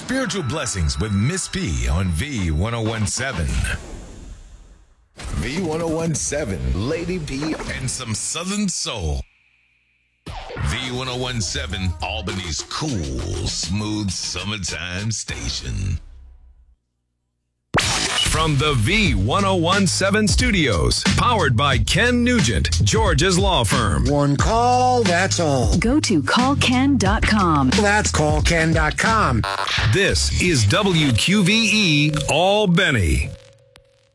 Spiritual Blessings with Miss P on V1017. V1017, Lady P, and some Southern Soul. V1017, Albany's cool, smooth summertime station. From the V1017 studios, powered by Ken Nugent, George's law firm. One call, that's all. Go to callken.com. That's callken.com. This is WQVE Albany.